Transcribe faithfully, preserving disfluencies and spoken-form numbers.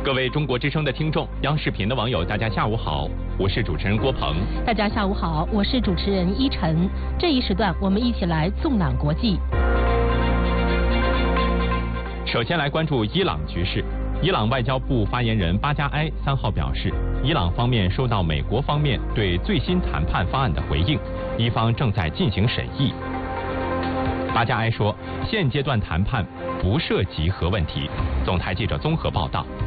各位中国之声的听众，央视频的网友，大家下午好，我是主持人郭鹏。 大家下午好，我是主持人依晨。这一时段，我们一起来纵览国际。 首先来关注伊朗局势。伊朗外交部发言人巴加埃三号表示，伊朗方面收到美国方面对最新谈判方案的回应，伊方正在进行审议。巴加埃说，现阶段谈判不涉及核问题。总台记者综合报道。